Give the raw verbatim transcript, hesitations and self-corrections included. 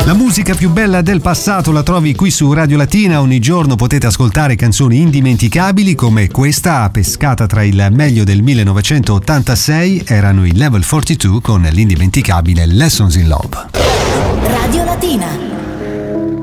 La musica più bella del passato la trovi qui su Radio Latina. Ogni giorno potete ascoltare canzoni indimenticabili come questa, pescata tra il meglio del millenovecentottantasei. Erano i Level quarantadue con l'indimenticabile Lessons in Love. Radio Latina.